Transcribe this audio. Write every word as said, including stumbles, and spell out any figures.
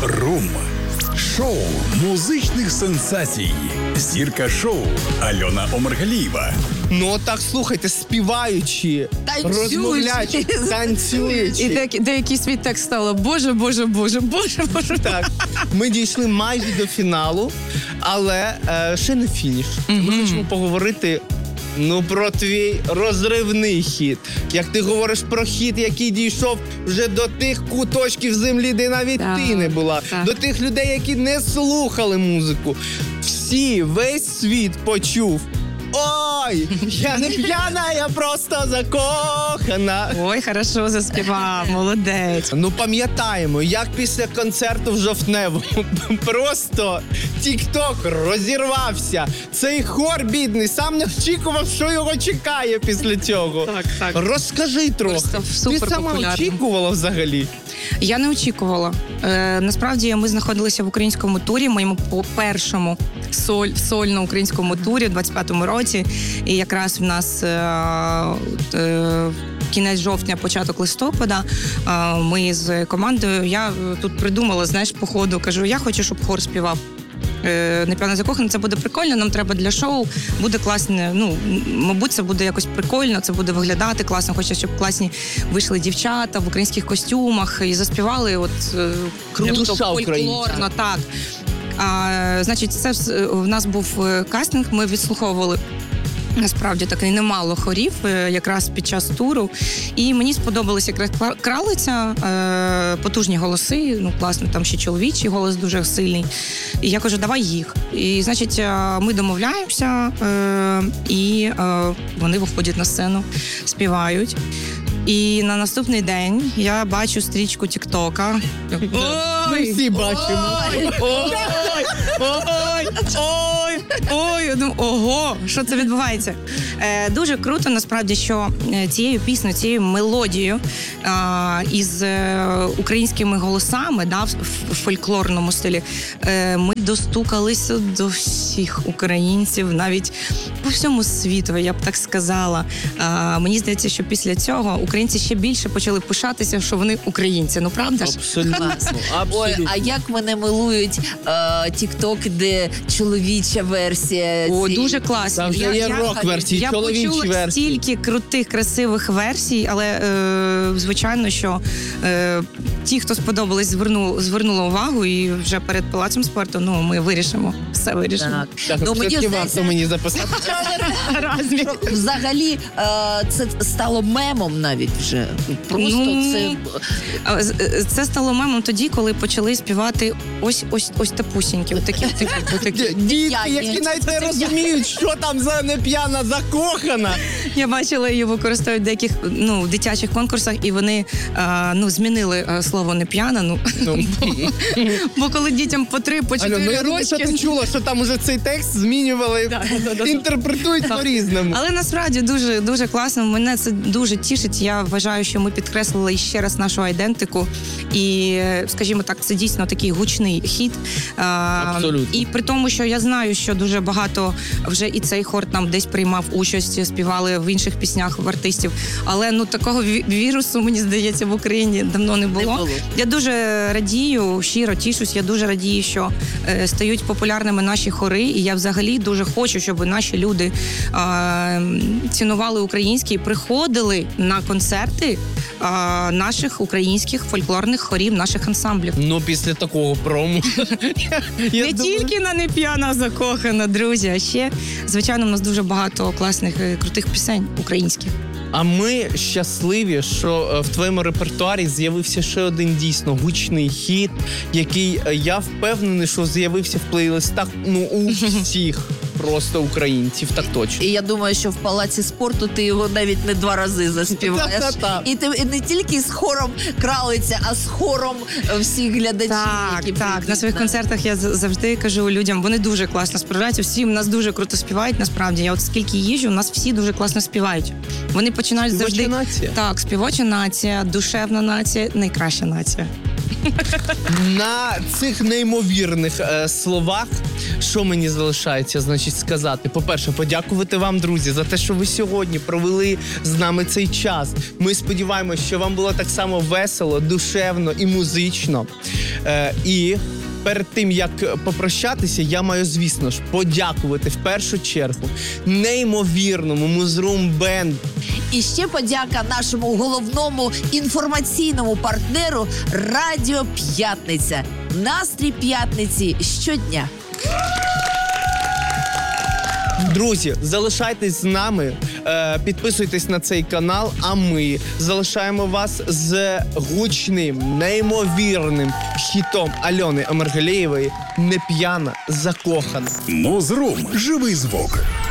Рум. Шоу музичних сенсацій. Зірка шоу Альона Омаргалієва. Ну так, слухайте, співаючи, розмовляючи, танцюючи. І деякий, деякий свій текст стало «Боже, Боже, Боже, Боже, Боже». Так, ми дійшли майже до фіналу, але е, ще не фініш. Ми mm-hmm. хочемо поговорити ну, про твій розривний хіт. Як ти говориш про хіт, який дійшов вже до тих куточків землі, де навіть так, ти не була. Так. До тих людей, які не слухали музику. Всі, весь світ почув. Ой, я не п'яна, я просто закохана. Ой, хорошо заспівав, молодець. Ну, пам'ятаємо, як після концерту в Жовтневому просто тік-ток розірвався. Цей хор бідний сам не очікував, що його чекає після цього. Так, так. Розкажи трохи. Ти сама очікувала взагалі? Я не очікувала. Е, насправді, ми знаходилися в українському турі, моєму першому соль, сольно-українському турі в двадцять п'ятому році. І якраз в нас е, е, кінець жовтня, початок листопада, е, ми з командою, я тут придумала, знаєш, по ходу, кажу, я хочу, щоб хор співав. Не п'яна закохана, це буде прикольно, нам треба для шоу, буде класне, ну, мабуть, це буде якось прикольно, це буде виглядати класно, хочу, щоб класні вийшли дівчата в українських костюмах і заспівали от круто, фольклорно, так. А, значить, це в нас був кастинг, ми відслуховували насправді такий немало хорів якраз під час туру. І мені сподобалася якраз кралиця, потужні голоси, ну класно, там ще чоловічий голос дуже сильний. І я кажу, давай їх. І, значить, ми домовляємося, і вони виходять на сцену, співають. І на наступний день я бачу стрічку Тік-Тока. Ми всі бачимо. Ой, ой, ой, ой, ой, я думаю, ого, що це відбувається? Е, дуже круто, насправді, що цією піснею, цією мелодією е, із е, українськими голосами, да, в, в фольклорному стилі, е, ми достукалися до всіх українців, навіть по всьому світу, я б так сказала. Е, мені здається, що після цього українці ще більше почали пишатися, що вони українці. Ну, правда ж? Абсолютно. Ой, а як мене милують тік-ток, де чоловіча версія. О, ці... дуже класно. Там вже є рок-версії, я чоловічі версії. Я почула стільки крутих, красивих версій, але, е, звичайно, що е, ті, хто сподобались, звернули, звернули увагу, і вже перед Палацом спорту, ну, ми вирішимо, все вирішимо. Так, так ну, все-таки мені варто мені записати. Взагалі, е, це стало мемом навіть вже. Просто ну, це... Це стало мемом тоді, коли почали співати ось ось ось тапусіньки. Отакі, отакі. Дітки, які навіть не розуміють, що там за неп'яна закохана. Я бачила, її використовують в деяких, ну, дитячих конкурсах, і вони а, ну, змінили а, слово «неп'яна». Ну, ну. бо, бо коли дітям по три, по чотири ну, рочки... Я що ти чула, що там уже цей текст змінювали, да, да, да, інтерпретують да. по-різному. Але насправді дуже, дуже класно, мене це дуже тішить. Я вважаю, що ми підкреслили ще раз нашу айдентику. І, скажімо так, це дійсно такий гучний хіт. Абсолютно. І при тому, що я знаю, що дуже багато вже і цей хор там десь приймав участь, співали в інших піснях в артистів. Але ну такого вірусу, мені здається, в Україні давно не було. Не було. Я дуже радію, щиро тішусь, я дуже радію, що е, стають популярними наші хори. І я взагалі дуже хочу, щоб наші люди е, цінували українське і приходили на концерти е, наших українських фольклорних хорів, наших ансамблів. Ну, після такого прому. Не тільки на «Неп'яна закохана», друзі, а ще, звичайно, у нас дуже багато класних, крутих пісень українських. А ми щасливі, що в твоєму репертуарі з'явився ще один дійсно гучний хіт, який, я впевнений, що з'явився в плейлистах, ну, у всіх просто українців, так точно. І я думаю, що в Палаці спорту ти його навіть не два рази заспіваєш. І ти і не тільки з хором кралиця, а з хором всіх глядачів. Так, які так. прийдуть. На своїх концертах я завжди кажу людям, вони дуже класно справляються, всі в нас дуже круто співають, насправді. Я от скільки їжджу, у нас всі дуже класно співають. Вони починають співоча завжди... нація. Так, співоча нація, душевна нація, найкраща нація. На цих неймовірних е, словах, що мені залишається, значить, сказати? По-перше, подякувати вам, друзі, за те, що ви сьогодні провели з нами цей час. Ми сподіваємося, що вам було так само весело, душевно і музично. Е, і перед тим, як попрощатися, я маю, звісно ж, подякувати в першу чергу неймовірному Музрум Бенд. І ще подяка нашому головному інформаційному партнеру Радіо П'ятниця. Настрій п'ятниці щодня. Друзі, залишайтесь з нами, е, підписуйтесь на цей канал, а ми залишаємо вас з гучним, неймовірним хітом Альони Омергалієвої «Не п'яна, закохана». Музрум. Живий звук.